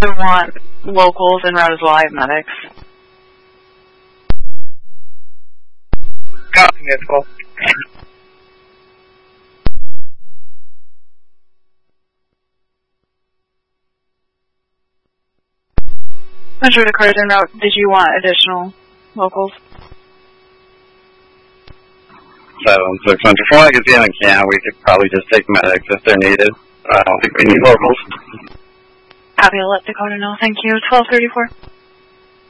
I want locals en route as live medics. Copy, Nicole. Metro to cars en route. Did you want additional locals? 7-600. For like as we can, we could probably just take medics if they're needed. I don't think we need locals. Copy, I'll let Dakota know. Thank you. 1234.